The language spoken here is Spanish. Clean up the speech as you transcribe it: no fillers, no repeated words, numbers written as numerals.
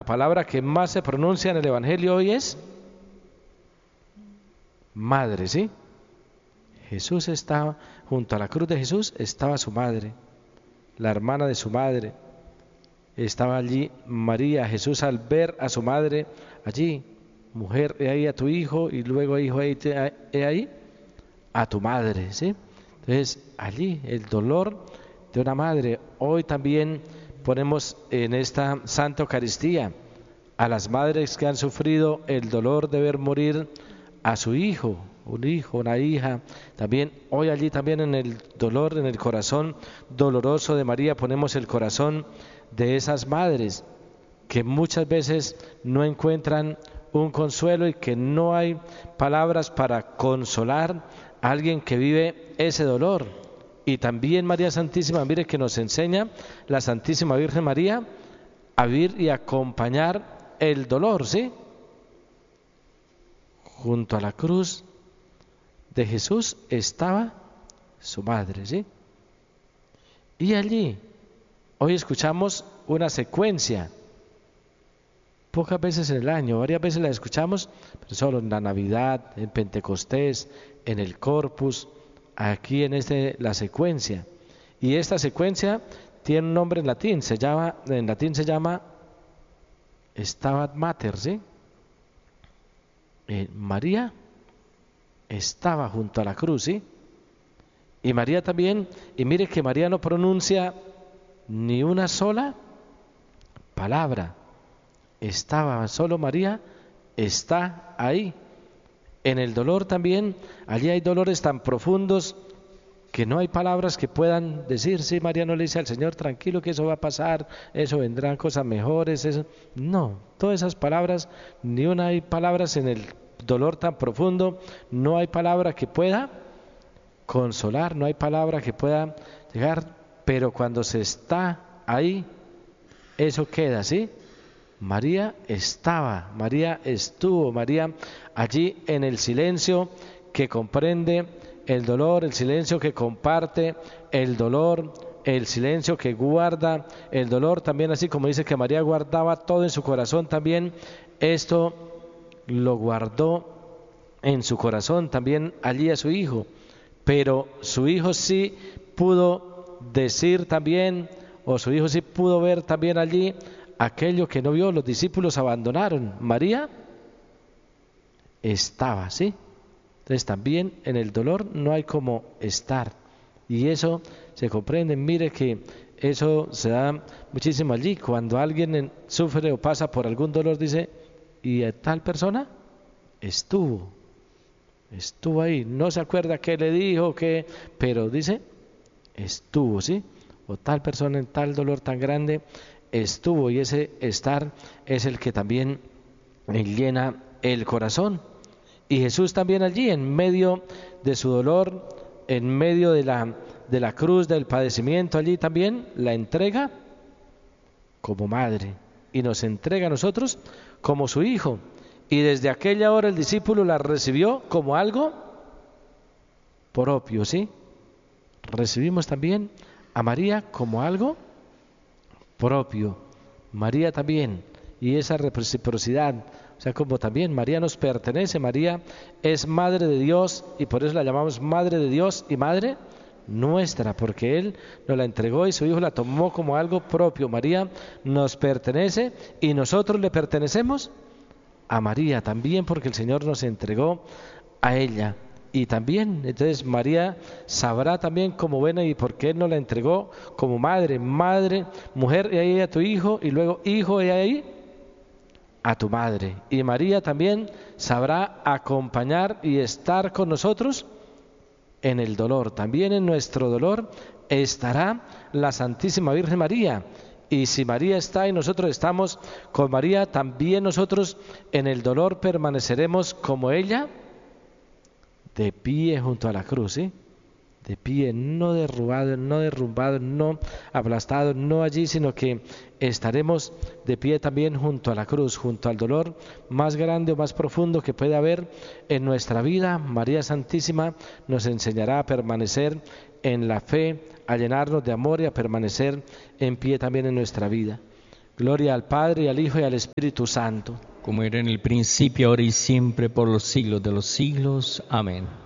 palabra que más se pronuncia en el Evangelio hoy es madre, ¿sí? Jesús estaba, junto a la cruz de Jesús estaba su madre, la hermana de su madre. Estaba allí María. Jesús, al ver a su madre allí, mujer, he ahí a tu hijo, y luego hijo, he ahí a tu madre, ¿sí? Entonces allí el dolor de una madre. Hoy también ponemos en esta Santa Eucaristía a las madres que han sufrido el dolor de ver morir a su hijo, un hijo, una hija. También hoy allí también en el dolor, en el corazón doloroso de María, ponemos el corazón de esas madres que muchas veces no encuentran un consuelo y que no hay palabras para consolar a alguien que vive ese dolor. Y también María Santísima, mire que nos enseña la Santísima Virgen María a vivir y acompañar el dolor, ¿sí? Junto a la cruz de Jesús estaba su madre, ¿sí? Y allí hoy escuchamos una secuencia, pocas veces en el año, varias veces la escuchamos, pero solo en la Navidad, en Pentecostés, en el Corpus, aquí en la secuencia. Y esta secuencia tiene un nombre en latín, en latín se llama Stabat Mater, ¿sí? María estaba junto a la cruz, ¿sí? Y María también, y mire que María no pronuncia ni una sola palabra. Estaba, solo María está ahí. En el dolor también, allí hay dolores tan profundos que no hay palabras que puedan decir. Sí, María no le dice al Señor, tranquilo que eso va a pasar, eso vendrán cosas mejores, eso. No, todas esas palabras, ni una hay palabras en el dolor tan profundo, no hay palabra que pueda consolar, no hay palabra que pueda llegar, pero cuando se está ahí, eso queda, ¿sí? María estaba, María estuvo, María allí en el silencio que comprende el dolor, el silencio que comparte el dolor, el silencio que guarda el dolor, también así como dice que María guardaba todo en su corazón, también esto lo guardó en su corazón, también allí a su hijo, pero su hijo sí pudo decir también, o su hijo sí pudo ver también allí aquello que no vio. Los discípulos abandonaron, María estaba, ¿sí? Entonces también en el dolor no hay como estar, y eso se comprende. Mire que eso se da muchísimo allí, cuando alguien sufre o pasa por algún dolor, dice, y tal persona estuvo ahí, no se acuerda qué le dijo, pero dice, estuvo, ¿sí? O tal persona en tal dolor tan grande estuvo, y ese estar es el que también llena el corazón. Y Jesús también allí, en medio de su dolor, en medio de la cruz, del padecimiento, allí también la entrega como madre, y nos entrega a nosotros como su hijo. Y desde aquella hora el discípulo la recibió como algo propio, ¿sí? Recibimos también a María como algo propio. María también, y esa reciprocidad, o sea, como también María nos pertenece, María es Madre de Dios, y por eso la llamamos Madre de Dios y Madre nuestra, porque Él nos la entregó y su Hijo la tomó como algo propio. María nos pertenece y nosotros le pertenecemos a María también, porque el Señor nos entregó a ella. Y también, entonces María sabrá también como buena, y porque Él nos la entregó como madre, mujer, y ahí a tu hijo, y luego hijo, y ahí a tu madre. Y María también sabrá acompañar y estar con nosotros en el dolor. También en nuestro dolor estará la Santísima Virgen María. Y si María está y nosotros estamos con María, también nosotros en el dolor permaneceremos como ella, de pie junto a la cruz, ¿sí? De pie, no derrumbado, no aplastado, no allí, sino que estaremos de pie también junto a la cruz, junto al dolor más grande o más profundo que puede haber en nuestra vida. María Santísima nos enseñará a permanecer en la fe, a llenarnos de amor y a permanecer en pie también en nuestra vida. Gloria al Padre, y al Hijo, y al Espíritu Santo. Como era en el principio, ahora y siempre, por los siglos de los siglos. Amén.